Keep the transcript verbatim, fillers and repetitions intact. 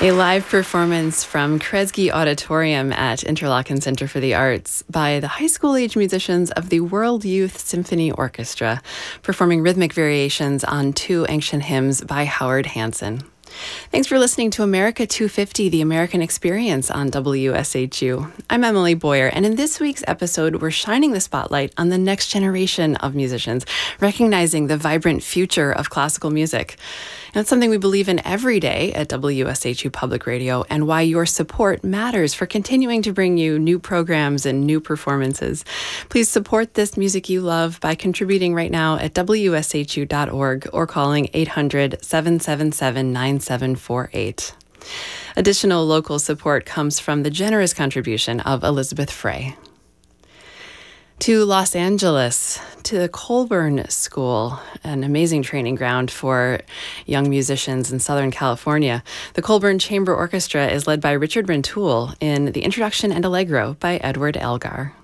A live performance from Kresge Auditorium at Interlochen Center for the Arts by the high school age musicians of the World Youth Symphony Orchestra, performing rhythmic variations on two ancient hymns by Howard Hanson. Thanks for listening to America two fifty, The American Experience on W S H U. I'm Emily Boyer, and in this week's episode, we're shining the spotlight on the next generation of musicians, recognizing the vibrant future of classical music. And it's something we believe in every day at W S H U Public Radio, and why your support matters for continuing to bring you new programs and new performances. Please support this music you love by contributing right now at W S H U dot org or calling eight hundred, seven seven seven, nine seven four eight. Additional local support comes from the generous contribution of Elizabeth Frey. To Los Angeles, to the Colburn School, an amazing training ground for young musicians in Southern California. The Colburn Chamber Orchestra is led by Richard Rintoul in The Introduction and Allegro by Edward Elgar.